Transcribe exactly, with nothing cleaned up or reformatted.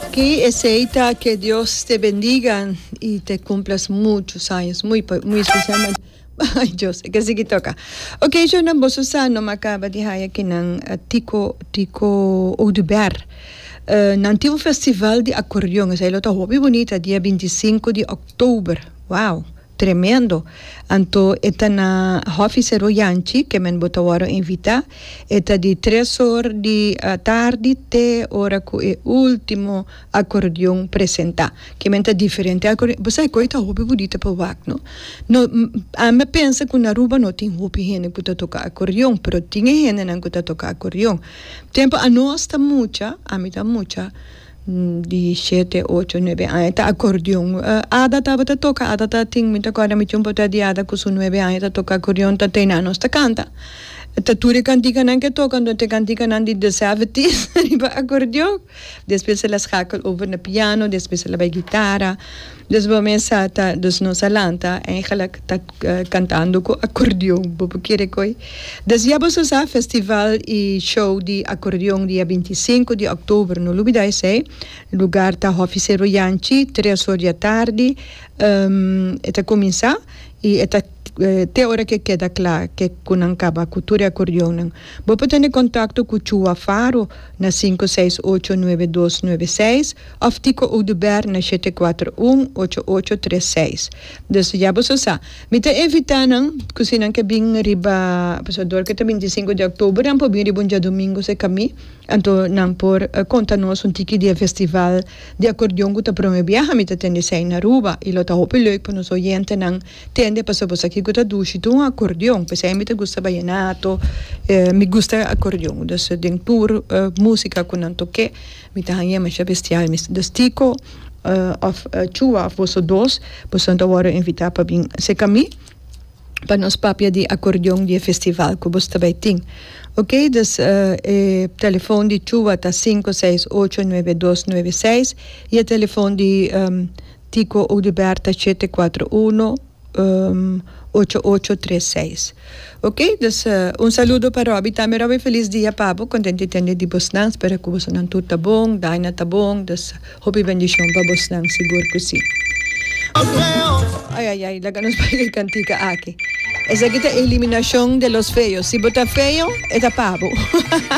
Aquí Eseita, que Dios te bendiga y te cumplas muchos años, muy, muy especialmente. Ay, yo sé que sí que toca. Ok, yo no voy a usar, no me acaba de dejar aquí en Tico, Tico Oudeberg. Uh, Nantivo Festival de Acordeón, esa es otra hobby bonita, día veinticinco de octubre. Wow, tremendo. Anto, esta na Hofficer Yanchi, que me botawaro invita, esta de tres horas de uh, tarde, te hora que el último acordeón presenta, que me diferente acordeón. Você é coisa hobby bonita para o no? No, a me pensa que na Aruba não tem hobby gente que toca acordeón, pero tinha gente que toca acordeón. Tempo a nós está mucha, a mim está mucha, de sete, oito, nove anos, tá acordeão. Uh, Ada estava a tocar, Ada tá tem muita coisa, me tinha um pouco de Ada com os nove anos, tá tocar acordeão, tá tem anos, tá canta. Tá tudo cantica não que toca, não te cantica não de de seventies, riba acordeão. Depois ela schakelt over na piano, depois ela vai guitarra. Depois começa tá, dus nossa lanta, eigenlijk tá uh, cantando com acordeão, porque recoi. Desde vamos usar festival e show de acordeão dia veinticinco de outubro no Lubidai sei, lugar tá Hofficer Yanchi, três horas da tarde, um, eta começar e eta te hora que queda claro que com acaba cultura acordeão. Vou ter contato com o Chua Faro na cinco seis oito nove dois nove seis ou Tico Oudeberg na sete quatro um oito oito três seis. Então já você sabe. Me te evitando que se não que bem riba, passador que tá veinticinco de outubro, não pode vir bom dia domingo se caminho. Então não por uh, conta-nos um tiki de festival de acordeão que tá promovendo, me te tende sei na Aruba e lo tá hope leuk para nos oyente não tende para você aqui que tá duchito um acordeão, pois aí me te gusta vallenato, eh, me gusta acordeão, dus den tour uh, música que não toque, me te hanha mais especial, me destico uh, of uh, chua of você dois, você então agora invitar para vir se caminho para nos papia de acordeão de festival que você também tem. Ok, dus uh, o telefone de Chua está cinco seis oito nove dois nove seis e o telefone de um, Tico Oudeberg está sete quatro um um, oito oito três seis. Ok, dus uh, um saludo para Robbie. Também Robbie, feliz dia, Pabo. Contente de ter de Bosnan. Espero que você não tudo tá bom, Daina tá bom. Dus hope bendição para Bosnan, seguro que sim. Ay, ay, ay, la ganos para el cantica aquí. Esa que es eliminación de los feos. Si bota feo, está pavo.